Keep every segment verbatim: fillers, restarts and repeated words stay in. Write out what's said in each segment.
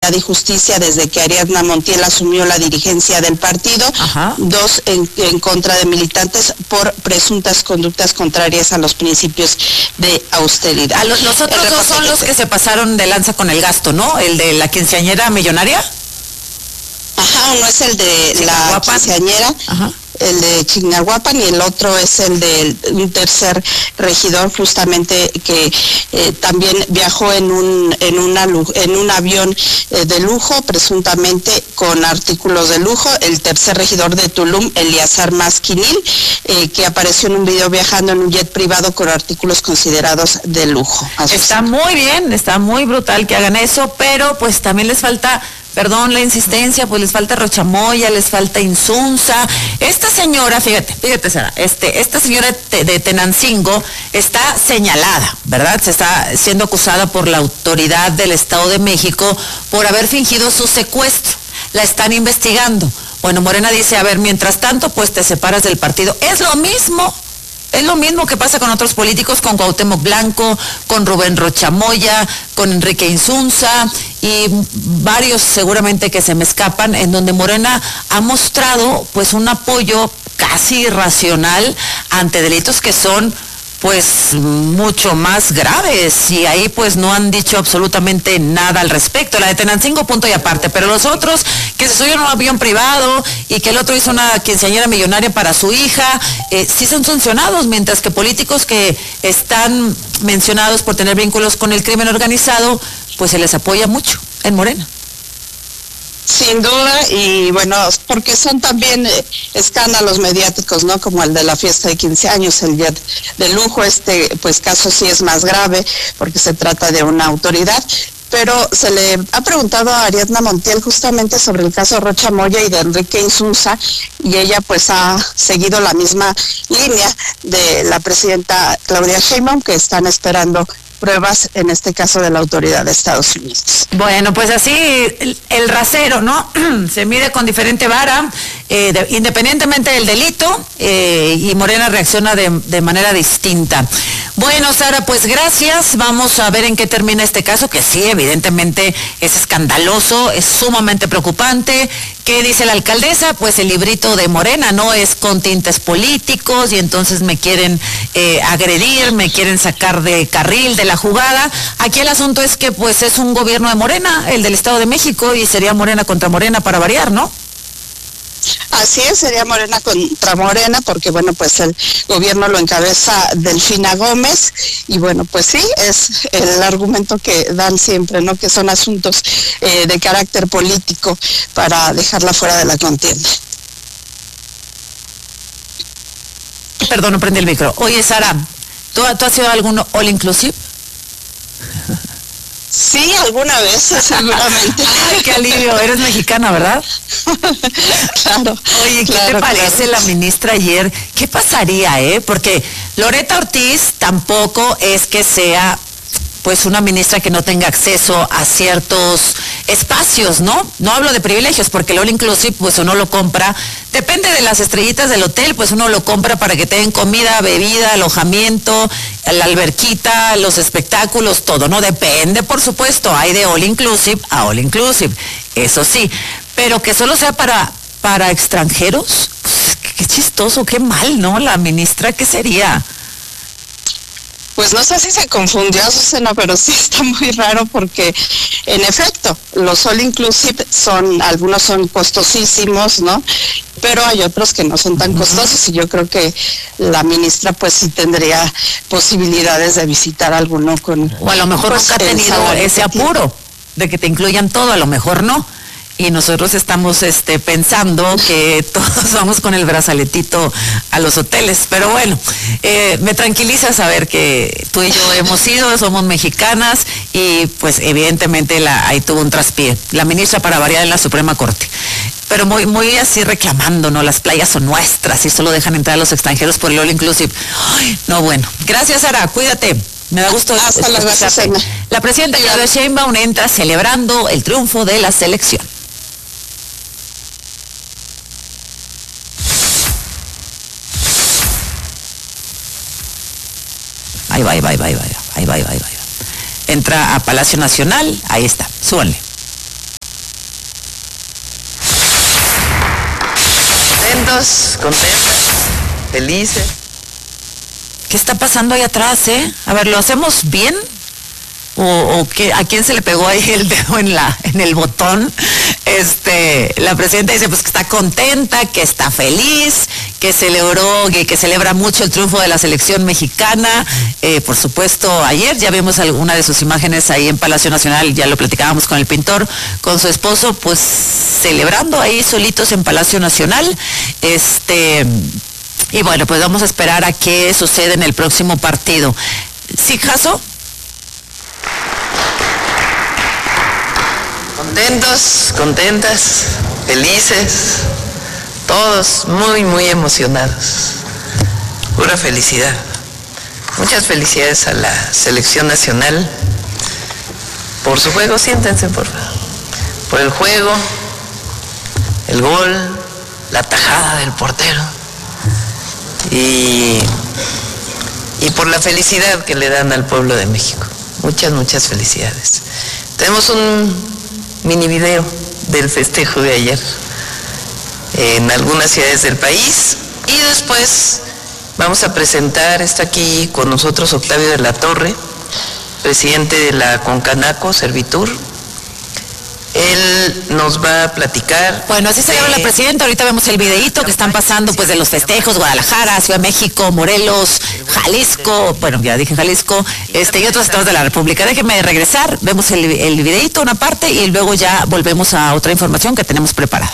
y Justicia desde que Ariadna Montiel asumió la dirigencia del partido. Ajá. Dos en, en contra de militantes por presuntas conductas contrarias a los principios de austeridad. A los, los otros dos son los que se pasaron de lanza con el gasto, ¿no? El de la quinceañera millonaria. Ajá, uno es el de la quinceañera. Ajá. El de Chignahuapan, y el otro es el de un tercer regidor justamente que eh, también viajó en un en una en un avión eh, de lujo, presuntamente con artículos de lujo, el tercer regidor de Tulum, Eliazar Masquinil, eh, que apareció en un video viajando en un jet privado con artículos considerados de lujo. Está muy bien, está muy brutal que hagan eso, pero pues también les falta, perdón la insistencia, pues les falta Rochamoya, les falta Insunza. Esta señora, fíjate, fíjate Sara, este, esta señora de Tenancingo está señalada, ¿verdad? Se está siendo acusada por la autoridad del Estado de México por haber fingido su secuestro. La están investigando. Bueno, Morena dice, a ver, mientras tanto, pues te separas del partido. Es lo mismo. Es lo mismo que pasa con otros políticos, con Cuauhtémoc Blanco, con Rubén Rochamoya, con Enrique Insunza y varios seguramente que se me escapan, en donde Morena ha mostrado pues un apoyo casi irracional ante delitos que son pues mucho más graves, y ahí pues no han dicho absolutamente nada al respecto. La de Tenancingo, punto y aparte, pero los otros, que se subieron a un avión privado y que el otro hizo una quinceañera millonaria para su hija, eh, sí son sancionados, mientras que políticos que están mencionados por tener vínculos con el crimen organizado, pues se les apoya mucho en Morena. Sin duda, y bueno, porque son también eh, escándalos mediáticos, ¿no? Como el de la fiesta de quince años, el jet de lujo. Este pues caso sí es más grave porque se trata de una autoridad, pero se le ha preguntado a Ariadna Montiel justamente sobre el caso Rochamoya y de Enrique Insunza, y ella pues ha seguido la misma línea de la presidenta Claudia Sheinbaum, que están esperando pruebas, en este caso de la autoridad de Estados Unidos. Bueno, pues así el, el rasero, ¿no? Se mide con diferente vara, eh, de, independientemente del delito, eh, y Morena reacciona de, de manera distinta. Bueno, Sara, pues gracias. Vamos a ver en qué termina este caso, que sí, evidentemente es escandaloso, es sumamente preocupante. ¿Qué dice la alcaldesa? Pues el librito de Morena, ¿no? Es con tintes políticos, y entonces me quieren eh, agredir, me quieren sacar de carril, de la jugada. Aquí el asunto es que pues es un gobierno de Morena, el del Estado de México, y sería Morena contra Morena para variar, ¿no? Así es, sería Morena contra Morena, porque bueno, pues el gobierno lo encabeza Delfina Gómez, y bueno, pues sí, es el argumento que dan siempre, ¿no? Que son asuntos eh, de carácter político para dejarla fuera de la contienda. Perdón, no prendí el micro. Oye, Sara, ¿tú, ¿tú has sido algún all inclusive? Sí, alguna vez, seguramente. Ay, qué alivio, eres mexicana, ¿verdad? Claro. Oye, ¿qué claro, te parece claro. la ministra ayer? ¿Qué pasaría, eh? Porque Loretta Ortiz tampoco es que sea pues una ministra que no tenga acceso a ciertos espacios, ¿no? No hablo de privilegios, porque el all inclusive pues uno lo compra, depende de las estrellitas del hotel, pues uno lo compra para que tengan comida, bebida, alojamiento, la alberquita, los espectáculos, todo, ¿no? Depende, por supuesto, hay de all inclusive a all inclusive, eso sí, pero que solo sea para, para extranjeros, pues, qué, qué chistoso, qué mal, ¿no? La ministra, ¿qué sería? Pues no sé si se confundió, Susana, pero sí está muy raro, porque en efecto, los all inclusive son, algunos son costosísimos, ¿no? Pero hay otros que no son tan costosos, y yo creo que la ministra pues sí tendría posibilidades de visitar alguno con... O a lo mejor pues, nunca ha tenido ese apuro de que te incluyan todo, a lo mejor no. Y nosotros estamos este, pensando que todos vamos con el brazaletito a los hoteles. Pero bueno, eh, me tranquiliza saber que tú y yo hemos ido, somos mexicanas, y pues evidentemente la, ahí tuvo un traspié. La ministra para variar en la Suprema Corte. Pero muy, muy así reclamando, ¿no? Las playas son nuestras y solo dejan entrar a los extranjeros por el all inclusive. Ay, no, bueno. Gracias, Sara, cuídate. Me da gusto. Hasta luego, Susana. La presidenta Claudia Sheinbaum entra celebrando el triunfo de la selección. Ahí va, ahí va, ahí va, ahí va, ahí va, ahí va, ahí va. Entra a Palacio Nacional, ahí está, súbanle. Contentos, contentas, felices. ¿Qué está pasando ahí atrás, eh? A ver, ¿lo hacemos bien? ¿O, o qué, a quién se le pegó ahí el dedo en la en el botón? Este, la presidenta dice pues que está contenta, que está feliz, que celebró, que, que celebra mucho el triunfo de la selección mexicana. Eh, por supuesto, ayer ya vimos alguna de sus imágenes ahí en Palacio Nacional, ya lo platicábamos con el pintor, con su esposo, pues celebrando ahí solitos en Palacio Nacional. Este, y bueno, pues vamos a esperar a qué sucede en el próximo partido. ¿Sí, Jaso? Contentos, contentas, felices, todos muy, muy emocionados. Pura felicidad. Muchas felicidades a la selección nacional por su juego. Siéntense, por favor. Por el juego, el gol, la tajada del portero y, y por la felicidad que le dan al pueblo de México. Muchas, muchas felicidades. Tenemos un mini video del festejo de ayer en algunas ciudades del país y después vamos a presentar, está aquí con nosotros Octavio de la Torre, presidente de la Concanaco, Servitur. Él nos va a platicar. Bueno, así se llama la presidenta. Ahorita vemos el videíto que están pasando pues de los festejos, Guadalajara, Ciudad de México, Morelos, Jalisco, bueno, ya dije Jalisco, este y otros estados de la República. Déjenme regresar, vemos el, el videíto, una parte, y luego ya volvemos a otra información que tenemos preparada.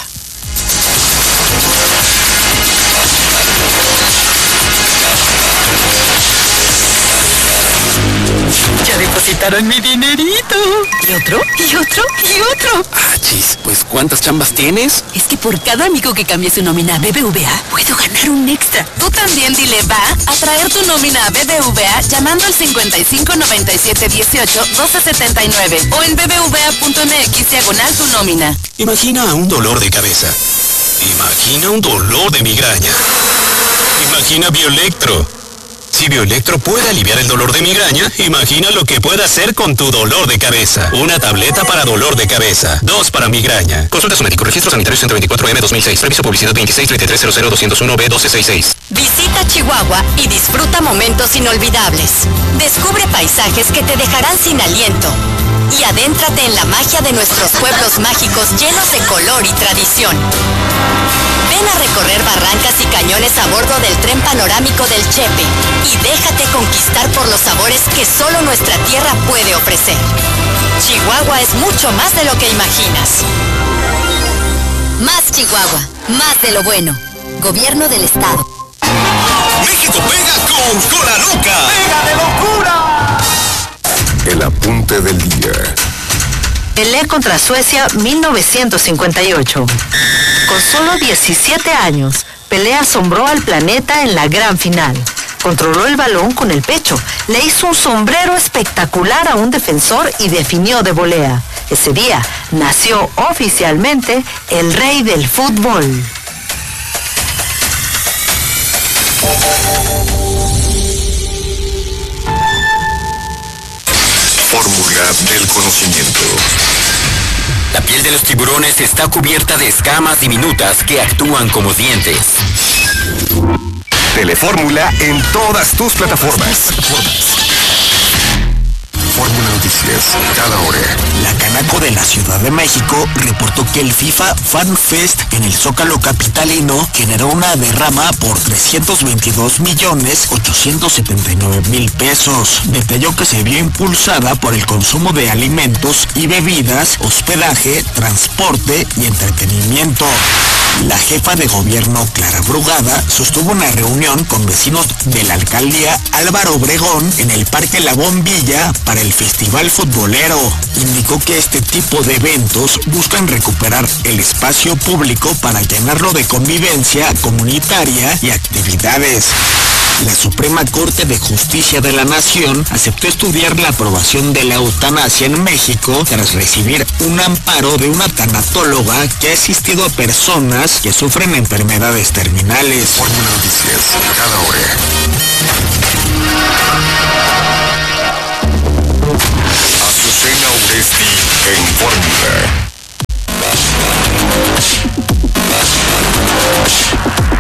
Ya depositaron mi dinerito. ¿Y otro? ¿Y otro? ¿Y otro? Ah, chis, pues ¿cuántas chambas tienes? Es que por cada amigo que cambie su nómina a B B V A, puedo ganar un extra. Tú también dile va a traer tu nómina a B B V A llamando al cincuenta y cinco noventa y siete dieciocho doce setenta y nueve o en b b v a punto m x diagonal tu nómina. Imagina un dolor de cabeza. Imagina un dolor de migraña. Imagina Bioelectro. Si Bioelectro puede aliviar el dolor de migraña, imagina lo que puede hacer con tu dolor de cabeza. Una tableta para dolor de cabeza, dos para migraña. Consulta su médico, registro sanitario ciento veinticuatro M dos mil seis, reviso publicidad veintiséis treinta y tres cero cero doscientos uno B doce sesenta y seis. Visita Chihuahua y disfruta momentos inolvidables. Descubre paisajes que te dejarán sin aliento. Y adéntrate en la magia de nuestros pueblos mágicos llenos de color y tradición. Ven a recorrer barrancas y cañones a bordo del tren panorámico del Chepe y déjate conquistar por los sabores que solo nuestra tierra puede ofrecer. Chihuahua es mucho más de lo que imaginas. Más Chihuahua, más de lo bueno. Gobierno del Estado. México pega con Cola Loca. ¡Pega de locura! El apunte del día. Pelé contra Suecia mil novecientos cincuenta y ocho. Con solo diecisiete años, Pelé asombró al planeta en la gran final. Controló el balón con el pecho, le hizo un sombrero espectacular a un defensor y definió de volea. Ese día nació oficialmente el rey del fútbol. Fórmula del conocimiento. La piel de los tiburones está cubierta de escamas diminutas que actúan como dientes. Telefórmula en todas tus plataformas. Fórmula Noticias, cada hora. La Canaco de la Ciudad de México reportó que el FIFA Fan Fest en el Zócalo capitalino generó una derrama por trescientos veintidós millones ochocientos setenta y nueve mil pesos. Detalló que se vio impulsada por el consumo de alimentos y bebidas, hospedaje, transporte y entretenimiento. La jefa de gobierno, Clara Brugada, sostuvo una reunión con vecinos de la alcaldía Álvaro Obregón en el Parque La Bombilla para el Festival Futbolero. Indicó que este tipo de eventos buscan recuperar el espacio público para llenarlo de convivencia comunitaria y actividades. La Suprema Corte de Justicia de la Nación aceptó estudiar la aprobación de la eutanasia en México tras recibir un amparo de una tanatóloga que ha asistido a personas que sufren enfermedades terminales. Fórmula Noticias, cada hora. Azucena Uresti en Fórmula.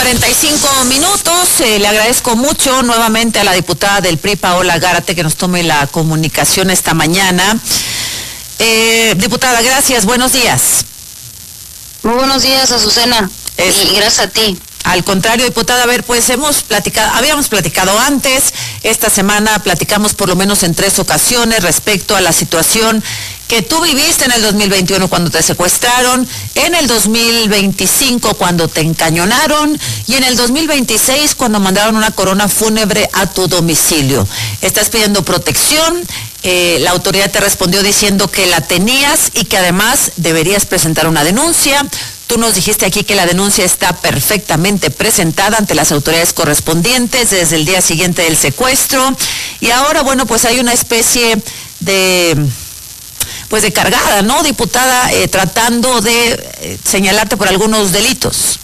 cuarenta y cinco minutos. Eh, le agradezco mucho nuevamente a la diputada del P R I, Paola Gárate, que nos tome la comunicación esta mañana. Eh, diputada, gracias. Buenos días. Muy buenos días, Azucena. Es, y gracias a ti. Al contrario, diputada, a ver, pues hemos platicado, habíamos platicado antes, esta semana platicamos por lo menos en tres ocasiones respecto a la situación que tú viviste en el dos mil veintiuno cuando te secuestraron, en el dos mil veinticinco cuando te encañonaron y en el dos mil veintiséis cuando mandaron una corona fúnebre a tu domicilio. Estás pidiendo protección, eh, la autoridad te respondió diciendo que la tenías y que además deberías presentar una denuncia. Tú nos dijiste aquí que la denuncia está perfectamente presentada ante las autoridades correspondientes desde el día siguiente del secuestro y ahora, bueno, pues hay una especie de, pues de cargada, ¿no, diputada? Eh, tratando de eh, señalarte por algunos delitos.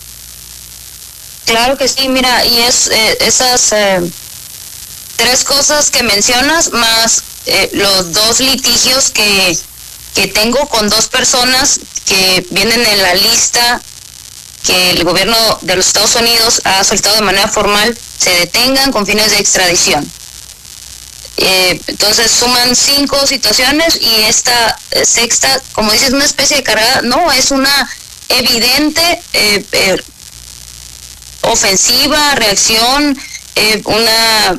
Claro que sí, mira, y es eh, esas eh, tres cosas que mencionas, más eh, los dos litigios que... que tengo con dos personas que vienen en la lista que el gobierno de los Estados Unidos ha solicitado de manera formal se detengan con fines de extradición. Eh, entonces suman cinco situaciones y esta eh, sexta, como dices, una especie de cargada, no, es una evidente eh, eh, ofensiva, reacción, eh, una...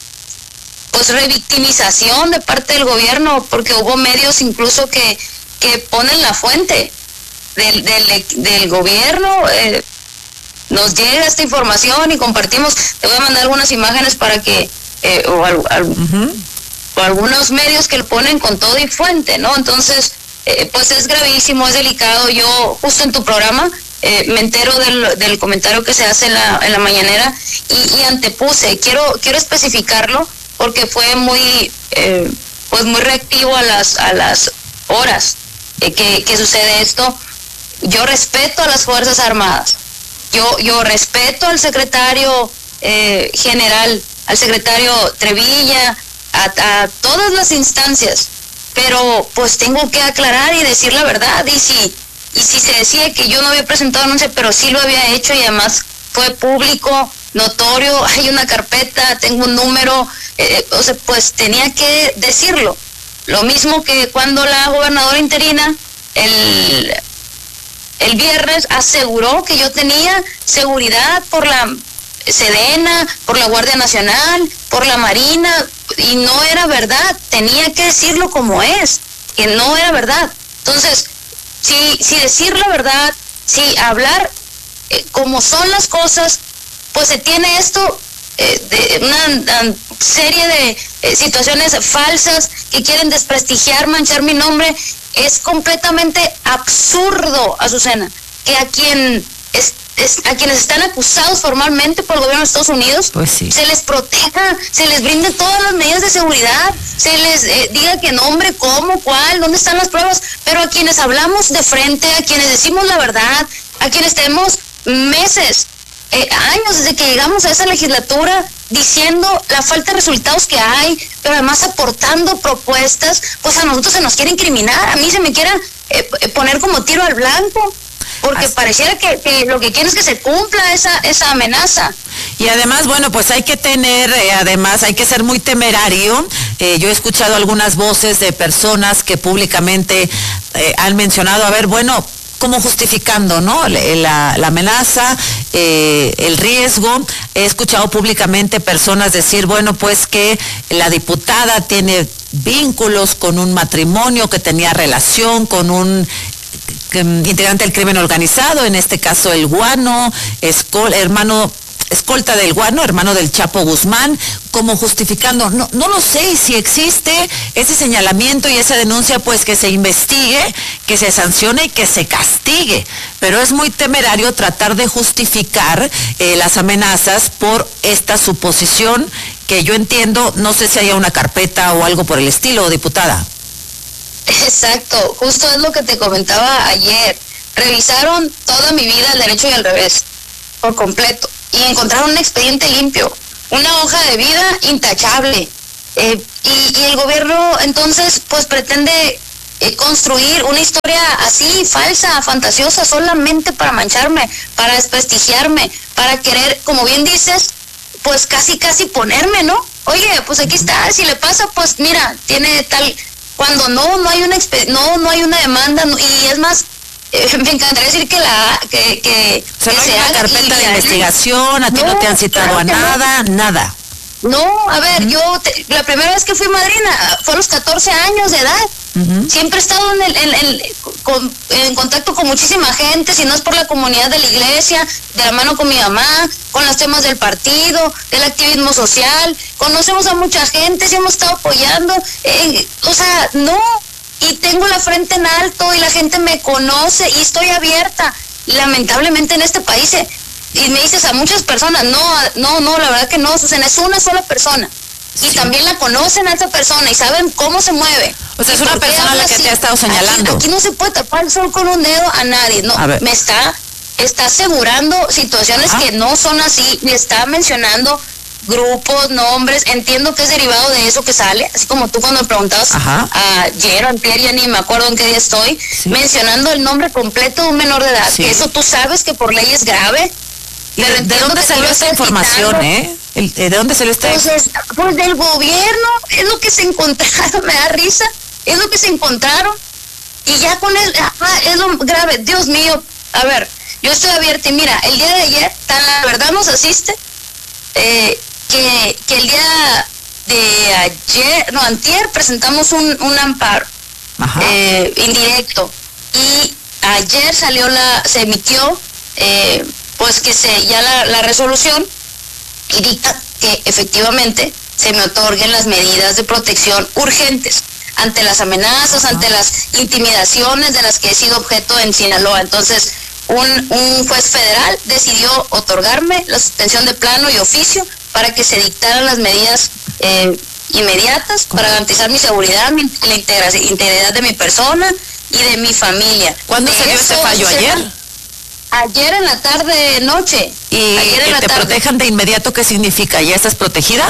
pues revictimización de parte del gobierno, porque hubo medios incluso que, que ponen la fuente del, del, del gobierno, eh, nos llega esta información y compartimos, te voy a mandar algunas imágenes para que, eh, o, al, al, uh-huh. o algunos medios que lo ponen con todo y fuente, ¿no? Entonces, eh, pues es gravísimo, es delicado. Yo justo en tu programa eh, me entero del, del comentario que se hace en la, en la mañanera y, y antepuse, quiero, quiero especificarlo, porque fue muy eh, pues muy reactivo a las a las horas eh, que, que sucede esto. Yo respeto a las Fuerzas Armadas, yo yo respeto al secretario eh, general, al secretario Trevilla, a, a todas las instancias, pero pues tengo que aclarar y decir la verdad. Y si y si se decía que yo no había presentado denuncia, pero sí lo había hecho y además fue público, notorio, hay una carpeta, tengo un número, eh, o sea, pues tenía que decirlo. Lo mismo que cuando la gobernadora interina el, el viernes aseguró que yo tenía seguridad por la Sedena, por la Guardia Nacional, por la Marina, y no era verdad, tenía que decirlo como es, que no era verdad. Entonces, si, si decir la verdad, si hablar eh, como son las cosas, pues se tiene esto eh, de una, una serie de eh, situaciones falsas que quieren desprestigiar, manchar mi nombre. Es completamente absurdo, Azucena, que a quien es, es, a quienes están acusados formalmente por el gobierno de Estados Unidos, pues sí, se les proteja, se les brinde todas las medidas de seguridad, se les eh, diga qué nombre, cómo, cuál, dónde están las pruebas, pero a quienes hablamos de frente, a quienes decimos la verdad, a quienes tenemos meses, Eh, años desde que llegamos a esa legislatura diciendo la falta de resultados que hay, pero además aportando propuestas, pues a nosotros se nos quiere incriminar, a mí se me quiere eh, poner como tiro al blanco, porque Así. pareciera que, que lo que quieren es que se cumpla esa, esa amenaza. Y además, bueno, pues hay que tener, eh, además hay que ser muy temerario. Eh, yo he escuchado algunas voces de personas que públicamente eh, han mencionado, a ver, bueno, como justificando, ¿no? La, la amenaza, eh, el riesgo. He escuchado públicamente personas decir, bueno, pues que la diputada tiene vínculos con un matrimonio, que tenía relación con un integrante del crimen organizado, en este caso el Guano, escol, hermano... escolta del Guano, hermano del Chapo Guzmán, como justificando, no, no lo sé si existe ese señalamiento y esa denuncia, pues que se investigue, que se sancione y que se castigue, pero es muy temerario tratar de justificar eh, las amenazas por esta suposición que yo entiendo, no sé si haya una carpeta o algo por el estilo, diputada. Exacto, justo es lo que te comentaba ayer, revisaron toda mi vida al derecho y al revés, por completo, y encontraron un expediente limpio, una hoja de vida intachable, eh, y, y el gobierno entonces pues pretende eh, construir una historia así, falsa, fantasiosa, solamente para mancharme, para desprestigiarme, para querer, como bien dices, pues casi, casi ponerme, ¿no? Oye, pues aquí está, si le pasa, pues mira, tiene tal, cuando no, no hay una, no, no hay una demanda, no, y es más, eh, me encantaría decir que la, que, que, o sea, que no se hay una haga carpeta y, de investigación, a ti no, no te han citado claro a nada, no. nada. No, a ver, uh-huh. yo, te, la primera vez que fui madrina fue a los catorce años de edad. Uh-huh. Siempre he estado en, el, en, en, con, en contacto con muchísima gente, si no es por la comunidad de la iglesia, de la mano con mi mamá, con los temas del partido, del activismo social. Conocemos a mucha gente, sí hemos estado apoyando. Eh, o sea, no, y tengo la frente en alto y la gente me conoce y estoy abierta. Lamentablemente en este país... Eh, y me dices a muchas personas, no, no, no, la verdad que no, Susana, es una sola persona. Sí. Y también la conocen a esa persona y saben cómo se mueve. O sea, es una persona a la que así? te ha estado señalando. Aquí, aquí no se puede tapar el sol con un dedo a nadie, no, me está, está asegurando situaciones Ajá. que no son así, me está mencionando grupos, nombres, entiendo que es derivado de eso que sale, así como tú cuando me preguntabas Ajá. ayer o antier, ya ni me acuerdo en qué día estoy, sí. mencionando el nombre completo de un menor de edad, sí. que eso tú sabes que por ley es grave. ¿Y de, de dónde salió esta información, quitando. eh? El, ¿De dónde salió esta pues, es, pues del gobierno, es lo que se encontraron, me da risa, es lo que se encontraron. Y ya con él, ah, es lo grave, Dios mío, a ver, yo estoy abierta y mira, el día de ayer, tan la verdad nos asiste, eh, que, que el día de ayer, no, antier, presentamos un, un amparo eh, indirecto. Y ayer salió la, se emitió, eh, pues que se ya la, la resolución y dicta que efectivamente se me otorguen las medidas de protección urgentes ante las amenazas, ante las intimidaciones de las que he sido objeto en Sinaloa. Entonces, un, un juez federal decidió otorgarme la suspensión de plano y oficio para que se dictaran las medidas eh, inmediatas para garantizar mi seguridad, mi, la integra, integridad de mi persona y de mi familia. ¿Cuándo salió ese fallo? ¿Ayer? Ayer en la tarde, noche. ¿Y Ayer que te tarde. protejan de inmediato qué significa? ¿Ya estás protegida?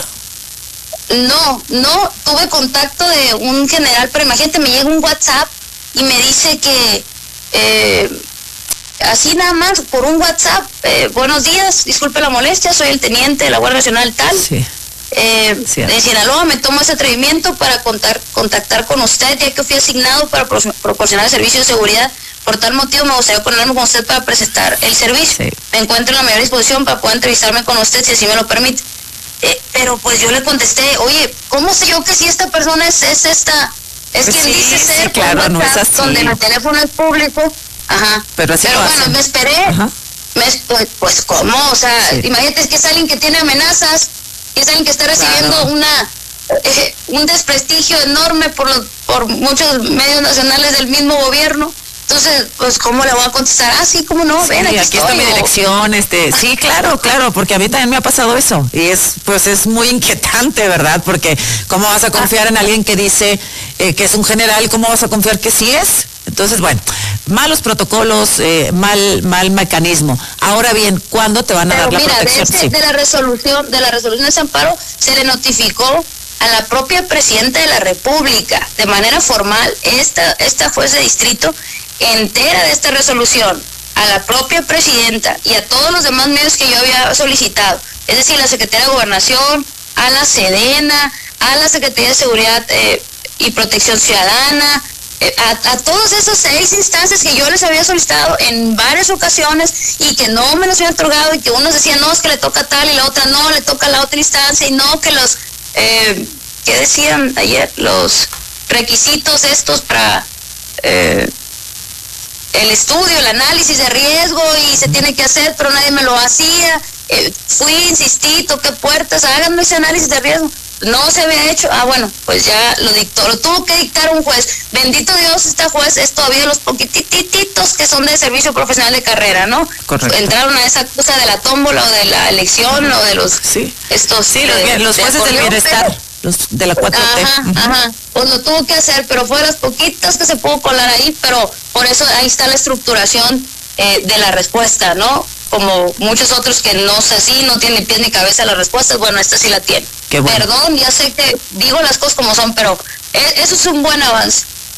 No, no, tuve contacto de un general, pero imagínate, me llega un WhatsApp y me dice que, eh, así nada más, por un WhatsApp, eh, buenos días, disculpe la molestia, soy el teniente de la Guardia Nacional tal. Sí. Eh, sí. De Sinaloa me tomo ese atrevimiento para contar, contactar con usted, ya que fui asignado para pro, proporcionar el servicio de seguridad. Por tal motivo me gustaría ponerme con usted para presentar el servicio. Sí. Me encuentro en la mayor disposición para poder entrevistarme con usted si así me lo permite. Eh, pero pues yo le contesté, oye, ¿cómo sé yo que si esta persona es, es esta? Es pues quien sí, dice ser, sí, claro, no es así. Donde el teléfono es público. Ajá. Pero, así pero lo bueno, hacen. me esperé. Ajá. Me, pues, pues, ¿cómo? O sea, sí. imagínate, es que es alguien que tiene amenazas, que es alguien que está recibiendo claro. una eh, un desprestigio enorme por, los, por muchos medios nacionales del mismo gobierno. Entonces, pues, ¿cómo le voy a contestar? Ah, sí, ¿cómo no? Sí, Ven, aquí, aquí estoy, está mi dirección, este, sí, claro, claro, porque a mí también me ha pasado eso, y es, pues, es muy inquietante, ¿verdad? Porque, ¿cómo vas a confiar en alguien que dice eh, que es un general? ¿Cómo vas a confiar que sí es? Entonces, bueno, malos protocolos, eh, mal, mal mecanismo. Ahora bien, ¿cuándo te van a Pero dar la mira, protección? De, ese, sí. de la resolución, de la resolución de ese amparo, se le notificó a la propia presidenta de la República, de manera formal, esta, esta juez de distrito entera de esta resolución, a la propia presidenta y a todos los demás medios que yo había solicitado, es decir, la Secretaría de Gobernación, a la Sedena, a la Secretaría de Seguridad eh, y Protección Ciudadana, eh, a, a todas esas seis instancias que yo les había solicitado en varias ocasiones y que no me los habían otorgado, y que unos decían, no, es que le toca tal, y la otra no, le toca a la otra instancia, y no, que los, eh, ¿qué decían ayer? Los requisitos estos para... Eh, el estudio, el análisis de riesgo, y se tiene que hacer, pero nadie me lo hacía. Eh, fui, insistí, toqué puertas, háganme ese análisis de riesgo. No se había hecho. Ah, bueno, pues ya lo dictó, lo tuvo que dictar un juez. Bendito Dios, esta juez es todavía los poquitititos que son de servicio profesional de carrera, ¿no? Correcto. Entraron a esa cosa de la tómbola o de la elección o de los... Sí, estos, sí los, de, los jueces del bienestar. Pero, los de la cuatro T. Ajá, uh-huh. ajá, pues lo tuvo que hacer, pero fue de las poquitas que se pudo colar ahí, pero por eso ahí está la estructuración eh, de la respuesta, ¿no? Como muchos otros que no sé si no tienen pies ni cabeza las respuestas, bueno, esta sí la tiene. Qué bueno. Perdón, ya sé que digo las cosas como son, pero es, eso es un buen avance.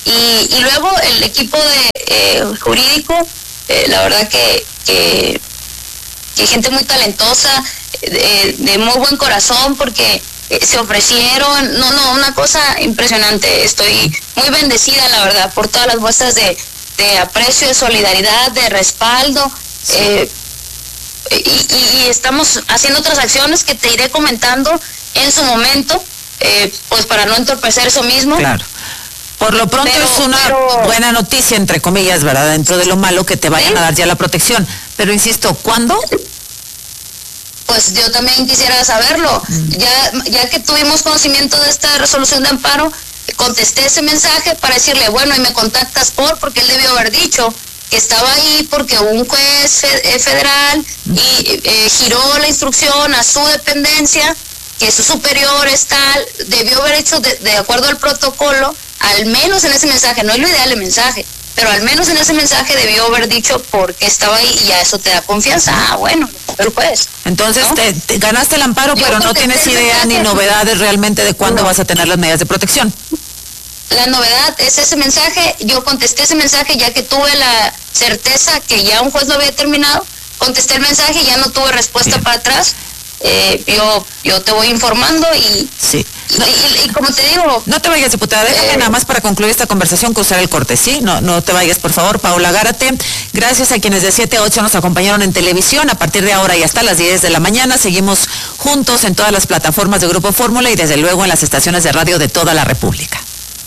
Y, y luego el equipo de eh, jurídico, eh, la verdad que, que, que gente muy talentosa, de, de muy buen corazón, porque eh, se ofrecieron, no, no, una cosa impresionante. Estoy muy bendecida, la verdad, por todas las muestras de, de aprecio, de solidaridad, de respaldo. Eh, y, y, y estamos haciendo otras acciones que te iré comentando en su momento, eh, pues para no entorpecer eso mismo. Claro. Por lo pronto pero, es una pero, buena noticia, entre comillas, ¿verdad? Dentro de lo malo que te vayan ¿sí? a dar ya la protección. Pero insisto, ¿cuándo? Pues yo también quisiera saberlo. Mm. Ya, ya que tuvimos conocimiento de esta resolución de amparo, contesté ese mensaje para decirle, bueno, y me contactas por, porque él debió haber dicho que estaba ahí porque un juez federal y eh, giró la instrucción a su dependencia, que su superior es tal, debió haber hecho de, de acuerdo al protocolo, al menos en ese mensaje, no es lo ideal el mensaje, pero al menos en ese mensaje debió haber dicho por qué estaba ahí y ya eso te da confianza. Ah, bueno, pero pues. Entonces ¿no? te, te ganaste el amparo, Yo pero no tienes idea ni novedades realmente de cuándo no. vas a tener las medidas de protección. La novedad es ese mensaje, yo contesté ese mensaje ya que tuve la certeza que ya un juez lo había terminado, contesté el mensaje y ya no tuve respuesta Bien. para atrás. Eh, yo yo te voy informando y, sí. y, y, y como te digo... No te vayas, diputada, déjame eh, nada más para concluir esta conversación cruzar el corte, ¿sí? No, no te vayas, por favor. Paola Gárate, gracias a quienes de siete a ocho nos acompañaron en televisión. A partir de ahora y hasta las diez de la mañana seguimos juntos en todas las plataformas de Grupo Fórmula y desde luego en las estaciones de radio de toda la República.